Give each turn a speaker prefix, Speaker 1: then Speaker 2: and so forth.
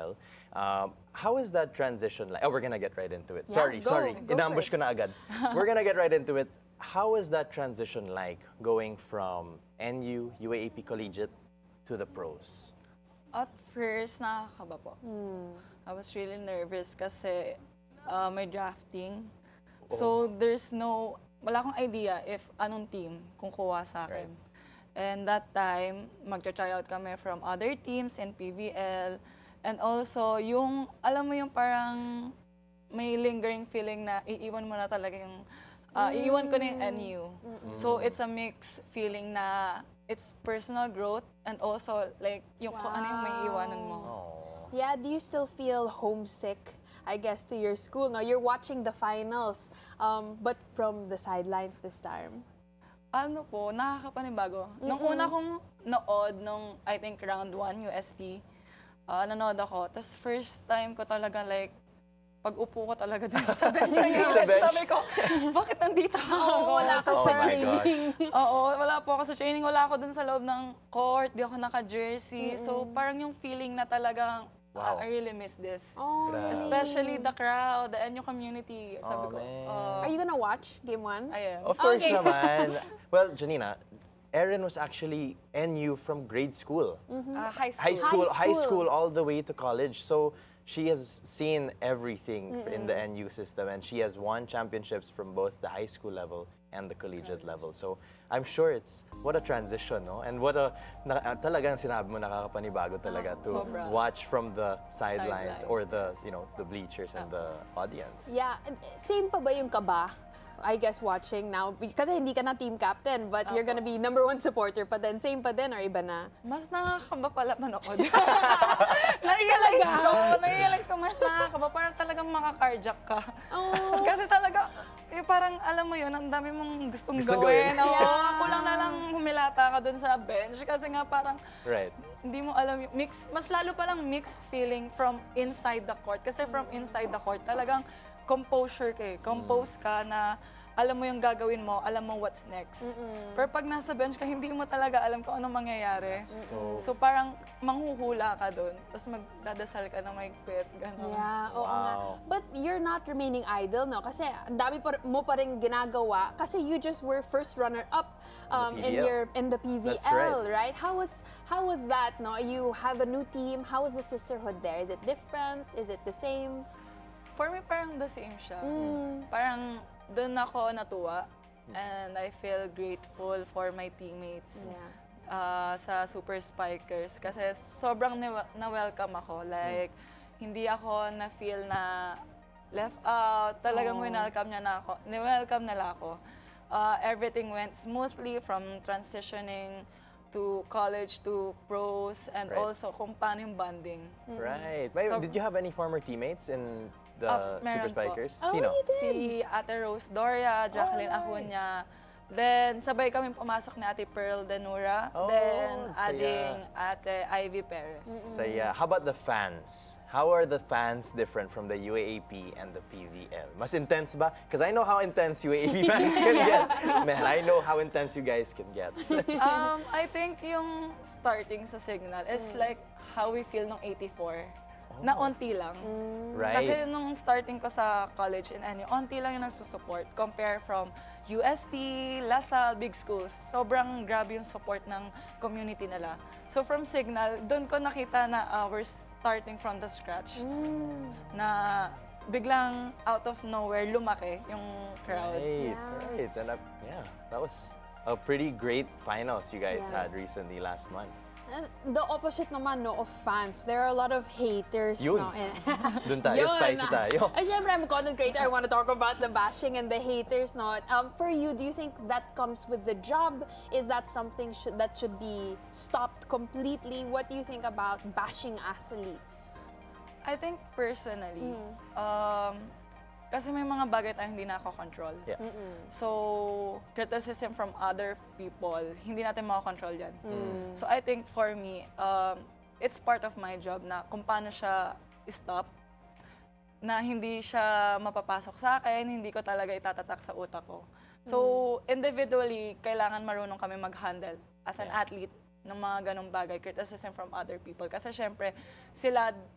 Speaker 1: PVL. How is that transition like? Oh, we're gonna get right into it.
Speaker 2: Yeah,
Speaker 1: sorry.
Speaker 2: go
Speaker 1: Inambush
Speaker 2: for
Speaker 1: ko na agad. We're gonna get right into it. How is that transition like going from NU, UAAP Collegiate to the pros?
Speaker 3: At first, nakakaba po. I was really nervous kasi may drafting. So, wala akong idea if anong team kung kuha sa akin.
Speaker 1: Right.
Speaker 3: And that time, magcha-try out kami from other teams in PVL. And also, alam mo yung parang may lingering feeling na iiwan mo na talaga yung, iiwan ko na yung NU. So, it's a mixed feeling na it's personal growth and also like yung kung ano yung may iwanan mo.
Speaker 2: Yeah, do you still feel homesick, I guess, to your school? Now, you're watching the finals, but from the sidelines this time.
Speaker 3: Ano po, nakakapanibago. Nung una kong nood, nung I think round 1 UST, nanood ako. Tapos first time ko talaga like, pag-upo ko talaga dun sa bench.
Speaker 1: Sa bench?
Speaker 3: Sabi ko, bakit nandito ako?
Speaker 2: Wala ka
Speaker 1: Oh
Speaker 2: sa
Speaker 1: my
Speaker 2: training.
Speaker 3: Oo, wala po ako sa training. Wala ako dun sa loob ng court. Di ako naka-jersey. So parang yung feeling na talagang,
Speaker 1: Wow.
Speaker 3: I really miss this.
Speaker 2: Oh,
Speaker 1: Grabe.
Speaker 3: Especially the crowd, the NU community. Sabi ko,
Speaker 1: man.
Speaker 2: Are you gonna watch Game 1?
Speaker 3: I am.
Speaker 1: Of course
Speaker 2: Okay.
Speaker 1: naman. Well, Janina, Erin was actually NU from grade school.
Speaker 3: High school.
Speaker 1: High school all the way to college. So she has seen everything in the NU system, and she has won championships from both the high school level and the collegiate level. So I'm sure what a transition, no? And talagang sinabi mo, nakakapanibago talaga to
Speaker 3: sobra.
Speaker 1: watch from the sidelines
Speaker 3: Sideline.
Speaker 1: or the bleachers and the audience.
Speaker 2: Yeah, same pa ba yung kaba? I guess watching now, kasi hindi ka na team captain, but you're gonna be #1 supporter pa din. Same pa din or iba na?
Speaker 3: Mas nakakaba pala manood. Na-realize ko mas nakakaba. Parang talagang makakardiac ka.
Speaker 2: Oh.
Speaker 3: Kasi talaga, parang alam mo yun, ang dami mong gustong
Speaker 1: Gustong
Speaker 3: gawin.
Speaker 1: gawin.
Speaker 3: Oo,
Speaker 2: Yeah.
Speaker 3: kulang na lang humilata ka dun sa bench. Kasi nga parang,
Speaker 1: Right.
Speaker 3: hindi mo alam yung mas lalo palang mixed feeling from inside the court. Kasi from inside the court, talagang composure ka eh. Compose ka na alam mo yung gagawin mo, alam mo what's next. Pero pag nasa bench ka, hindi mo talaga alam kung anong mangyayari. So parang manghuhula ka dun. Tapos magdadasal ka na mahigpit. Ganon.
Speaker 2: Yeah, oo nga.
Speaker 1: Wow.
Speaker 2: But you're not remaining idle, no? Kasi ang dami mo pa rin ginagawa. Kasi you just were first runner-up in the PVL,
Speaker 1: That's
Speaker 2: right? How was that, no? You have a new team. How was the sisterhood there? Is it different? Is it the same?
Speaker 3: For me, parang the same siya. Parang doon ako natuwa. And I feel grateful for my teammates sa Super Spikers. Kasi sobrang na-welcome ako. Like, hindi ako na-feel na left out. Talagang winelcome nila ako. Everything went smoothly from transitioning to college to pros and
Speaker 1: Right.
Speaker 3: also kung paano yung bonding.
Speaker 1: Right.
Speaker 3: So-
Speaker 1: Did you have any former teammates in the
Speaker 3: Meron
Speaker 1: Super
Speaker 3: po.
Speaker 1: Spikers?
Speaker 2: Oh,
Speaker 1: Sino?
Speaker 2: you did?
Speaker 3: Si Ate Rose Doria, Jacqueline
Speaker 1: nice.
Speaker 3: Acuña. Then, sabay kami pumasok ni Ate Pearl Danura.
Speaker 1: Oh,
Speaker 3: Then,
Speaker 1: saya.
Speaker 3: adding Ate Ivy Perez.
Speaker 1: So yeah, how about the fans? How are the fans different from the UAAP and the PVL? Mas intense ba? Because I know how intense UAAP fans can get. Man, I know how intense you guys can get.
Speaker 3: I think yung starting sa Signal is like how we feel nung 84. Na onti lang.
Speaker 1: Right.
Speaker 3: Kasi nung starting ko sa college in NU, onti lang yung nagsusupport. Compare from UST, LaSalle, big schools. Sobrang grabe yung support ng community nila. So from Signal, doon ko nakita na we're starting from the scratch. Na biglang out of nowhere, lumaki yung crowd.
Speaker 1: Right. And that was a pretty great finals you guys
Speaker 2: Yes.
Speaker 1: had recently last month.
Speaker 2: The opposite naman, no, of fans. There are a lot of haters,
Speaker 1: Yun.
Speaker 2: no?
Speaker 1: Dun tayo,
Speaker 2: Yun.
Speaker 1: spicy tayo.
Speaker 2: Syempre, I'm a content creator. I want to talk about the bashing and the haters, no? For you, do you think that comes with the job? Is that something that should be stopped completely? What do you think about bashing athletes?
Speaker 3: I think personally, kasi may mga bagay tayo hindi nako-control.
Speaker 1: Yeah.
Speaker 3: So, criticism from other people, hindi natin makakontrol yan. So, I think for me, it's part of my job na kung paano siya stop, na hindi siya mapapasok sa akin, hindi ko talaga itatatak sa utak ko. So, individually, kailangan marunong kami mag-handle as an athlete ng mga ganong bagay, criticism from other people. Kasi syempre, sila